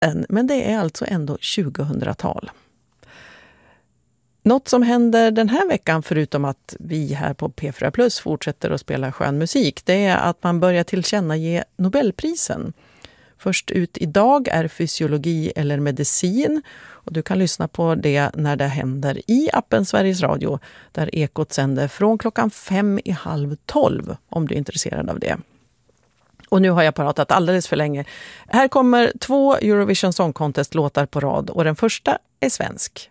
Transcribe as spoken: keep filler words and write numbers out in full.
än, men det är alltså ändå tjugohundratal. Något som händer den här veckan, förutom att vi här på P fyra Plus fortsätter att spela skön musik, det är att man börjar tillkännage Nobelprisen. Först ut idag är fysiologi eller medicin, och du kan lyssna på det när det händer i appen Sveriges Radio, där Ekot sänder från klockan fem i halv tolv om du är intresserad av det. Och nu har jag pratat alldeles för länge. Här kommer två Eurovision Song Contest-låtar på rad, och den första är svensk.